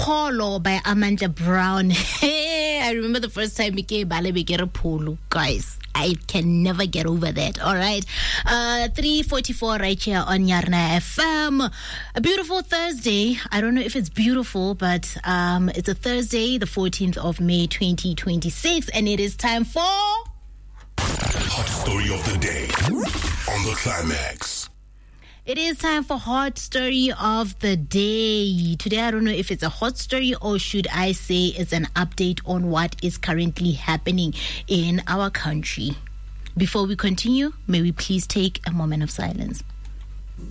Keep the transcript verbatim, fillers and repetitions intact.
Polo by Amanda Brown. I remember the first time we came Balebekere Polo, guys. I can never get over that. All right. Uh, three forty-four right here on Yarna F M. A beautiful Thursday. I don't know if it's beautiful, but um, it's a Thursday, the fourteenth of May, twenty twenty-six. And it is time for... Hot Story of the Day on the Climax. It is time for Hot Story of the Day. Today, I don't know if it's a hot story or should I say it's an update on what is currently happening in our country. Before we continue, may we please take a moment of silence.